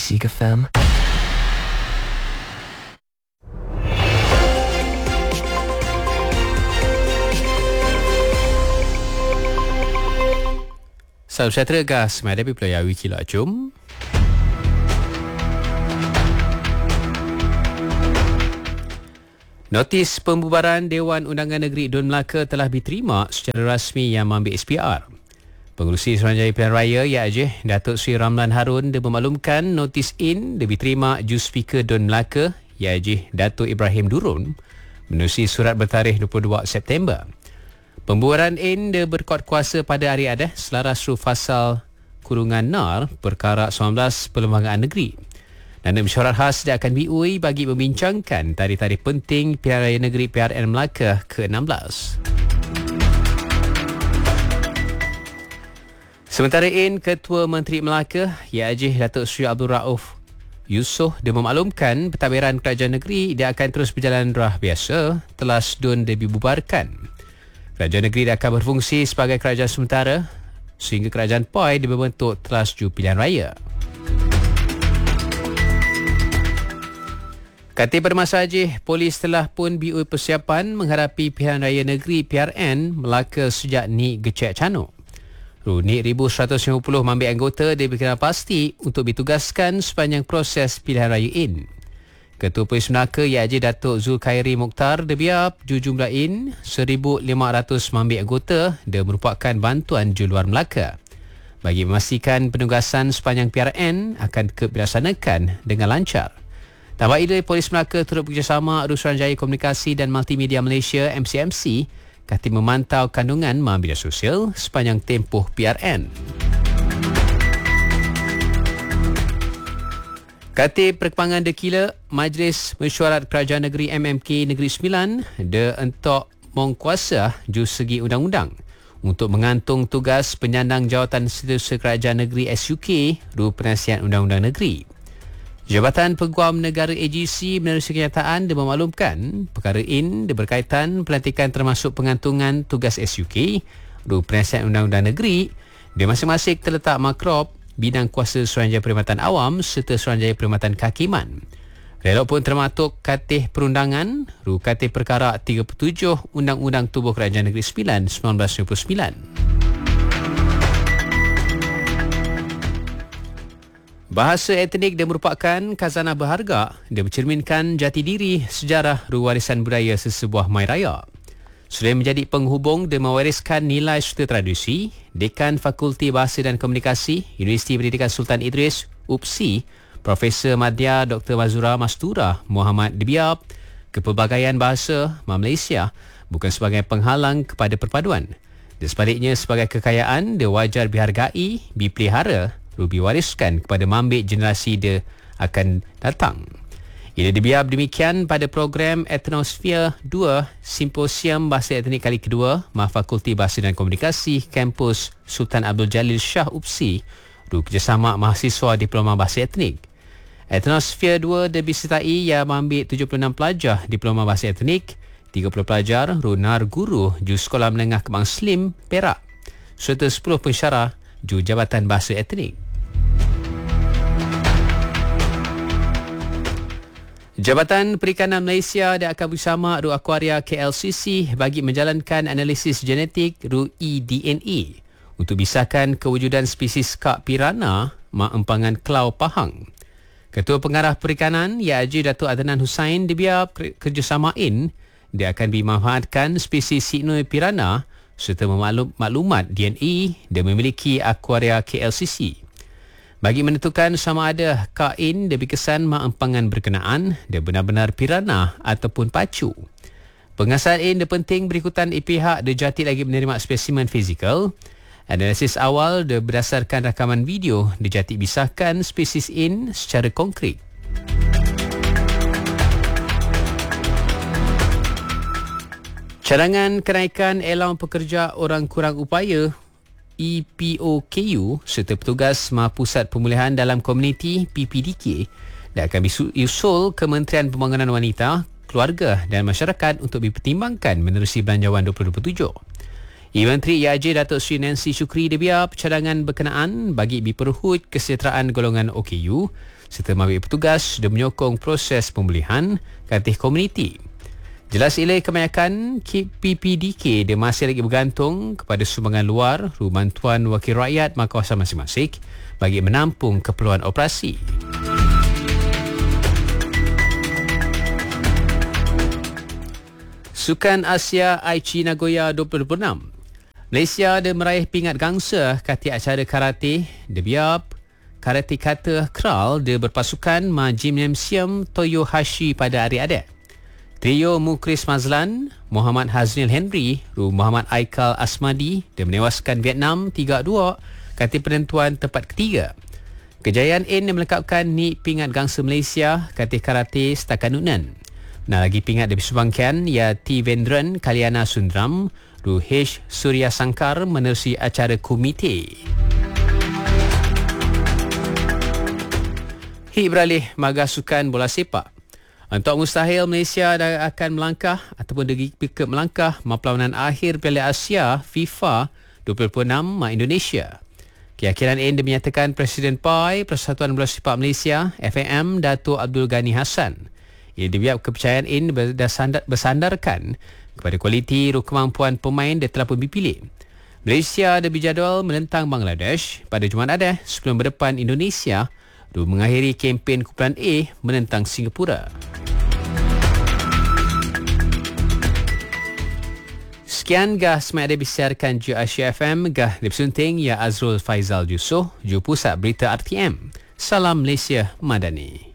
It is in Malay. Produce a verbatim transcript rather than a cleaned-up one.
Berisik F M. Salam sejahtera gas, menghadapi pelayar Wikiloc. Jom. Notis pembubaran Dewan Undangan Negeri Dun Melaka telah diterima secara rasmi yang mengambil S P R. Pengerusi Suruhanjaya Pilihan Raya Y A J Datuk Seri Ramlan Harun dia memaklumkan notis in dia diterima Ju Speaker Dun Melaka Y A J Datuk Ibrahim Durun menerusi surat bertarikh dua puluh dua September. Pembubaran in dia berkuat kuasa pada hari adah selaras huruf fasal kurungan N A R Perkara sembilan belas Perlembagaan Negeri. Dan mesyuarat khas dia akan B U I bagi membincangkan tarikh-tarikh penting Pilihan Raya Negeri P R N Melaka ke enam belas. Sementara in Ketua Menteri Melaka Y A J Datuk Seri Abdul Rauf Yusof dia memaklumkan pentadbiran kerajaan negeri dia akan terus berjalan rah biasa telas dun dia dibubarkan. Kerajaan negeri dia akan berfungsi sebagai kerajaan sementara sehingga kerajaan P O I dia berbentuk telas Ju Pilihan Raya. Katil pada masa Aceh, polis telah pun B U I persiapan menghadapi Pilihan Raya Negeri P R N Melaka sejak Nik Gecek Canuk. Nik seribu seratus lima puluh mengambil anggota dia berkenaan pasti untuk ditugaskan sepanjang proses Pilihan Raya in. Ketua Polis Melaka Y A J Datuk Zulkhairi Mokhtar dia biap jumlah in seribu lima ratus mengambil anggota dia merupakan bantuan Ju luar Melaka. Bagi memastikan penugasan sepanjang P R N akan dilaksanakan dengan lancar. Tambah itu, Polis Melaka turut bekerjasama Urus Suruhanjaya Komunikasi dan Multimedia Malaysia M C M C kati memantau kandungan media sosial sepanjang tempoh P R N. Kati Perkembangan Dekila, Majlis Mesyuarat Kerajaan Negeri M M K Negeri Sembilan de entok mengkuasa ju segi undang-undang untuk mengantung tugas penyandang jawatan setiausaha kerajaan negeri S U K ru penasihat undang-undang negeri. Jabatan Peguam Negara A G C menerusi kenyataan dia memaklumkan perkara in dia berkaitan pelantikan termasuk pengantungan tugas S U K ru penasihat undang-undang negeri dia masing-masing terletak makrop bidang kuasa Suruhanjaya Perkhidmatan Awam serta Suruhanjaya Perkhidmatan Kehakiman. Relok pun termasuk Katih Perundangan ru Katih Perkara tiga puluh tujuh Undang-Undang Tubuh Kerajaan Negeri sembilan seribu sembilan ratus sembilan puluh sembilan. Bahasa etnik dia merupakan khazanah berharga. Dia mencerminkan jati diri, sejarah, warisan budaya sesebuah mai raya. Selain menjadi penghubung, dia mewariskan nilai serta tradisi. Dekan Fakulti Bahasa dan Komunikasi, Universiti Pendidikan Sultan Idris, U P S I, Profesor Madya Doktor Mazura Mastura Muhammad Dibiab, kepelbagaian bahasa Malaysia bukan sebagai penghalang kepada perpaduan. Dia sebaliknya sebagai kekayaan, dia wajar dihargai, dipelihara, diwariskan kepada mambik generasi dia akan datang. Ia dibiar demikian pada program Etnosphere dua Simposium Bahasa Etnik kali kedua Fakulti Bahasa dan Komunikasi Kampus Sultan Abdul Jalil Shah U P S I ru kerjasama mahasiswa Diploma Bahasa Etnik. Etnosphere dua disertai yang mengambil tujuh puluh enam pelajar Diploma Bahasa Etnik, tiga puluh pelajar runar guru Ju Sekolah Menengah Kebang Slim Perak serta sepuluh pensyarah Ju Jabatan Bahasa Etnik. Jabatan Perikanan Malaysia dia akan bersama Ru Aquaria K L C C bagi menjalankan analisis genetik Ru E D N A untuk bisahkan kewujudan spesies kak piranha mak empangan Kelau Pahang. Ketua Pengarah Perikanan Y A J Datuk Adnan Hussain dibiar kerjasama in dia akan dimanfaatkan spesies Sinoi piranha serta memaklum maklumat D N A dia memiliki Aquaria K L C C. Bagi menentukan sama ada kain dia berkesan mak empangan berkenaan dia benar-benar piranha ataupun pacu. Pengasahan in dia penting berikutan pihak dia jati lagi menerima spesimen fizikal. Analisis awal dia berdasarkan rakaman video dia jati bisahkan spesies in secara konkret. Cadangan kenaikan Allowance Pekerja Orang Kurang Upaya E P O K U serta petugas Pusat Pemulihan Dalam Komuniti P P D K dan akan diusul Kementerian Pembangunan Wanita, Keluarga dan Masyarakat untuk dipertimbangkan menerusi Belanjawan dua ribu dua puluh tujuh. Menteri Y A J Datuk Seri Nancy Shukri dia biar cadangan berkenaan bagi diperhut kesejahteraan golongan O K U serta mengambil petugas dan menyokong proses pemulihan katih komuniti. Jelas ia kebanyakan P P D K dia masih lagi bergantung kepada sumbangan luar rumah bantuan wakil rakyat mak kawasan masing-masing bagi menampung keperluan operasi. Sukan Asia Aichi Nagoya dua ribu dua puluh enam. Malaysia ada meraih pingat gangsa kati acara karate Debiap Karate Kata Kral dia berpasukan ma Gymnasium Toyohashi pada hari adat. Trio Mukris Mazlan, Muhammad Haznil Henry, Ru Muhammad Aikal Asmadi dia menewaskan Vietnam tiga dua kati penentuan tempat ketiga. Kejayaan ini melengkapkan ni pingat gangsa Malaysia kati karate setakat nunan. Nah, lagi pingat dia disumbangkan ya T. Vendran Kaliana Sundram, Ru H. Surya Sangkar menerusi acara komite. Hi beralih maga sukan bola sepak. Untuk mustahil Malaysia dah akan melangkah ataupun degi ke melangkah perlawanan akhir Piala Asia FIFA dua ribu dua puluh enam ma Indonesia. Keyakinan ini dinyatakan Presiden P A I Persatuan Bola Sepak Malaysia F A M Dato' Abdul Ghani Hassan. Ia dibiak kepercayaan ini bersandarkan kepada kualiti dan kemampuan pemain yang telah pun dipilih. Malaysia ada berjadual menentang Bangladesh pada Jumaat sebelum berdepan Indonesia dan mengakhiri kempen kumpulan A menentang Singapura. Sekian gah semai ada disiarkan J Asia F M gah dipersunting ya Azrul Faizal Yusof, Juru Pusat Berita R T M. Salam Malaysia Madani.